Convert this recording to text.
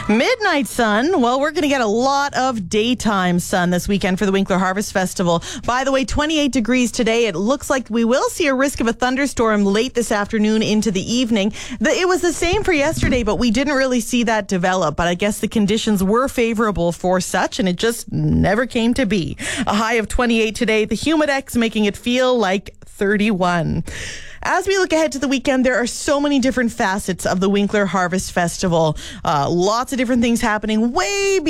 Midnight sun. Well, we're going to get a lot of daytime sun this weekend for the Winkler Harvest Festival. By the way, 28 degrees today. It looks like we will see a risk of a thunderstorm late this afternoon into the evening. It was the same for yesterday, but we didn't really see that develop. But I guess the conditions were favorable for such, and it just never came to be. A high of 28 today. The Humidex making it feel like 31. As we look ahead to the weekend, there are so many different facets of the Winkler Harvest Festival. Lots of different things happening way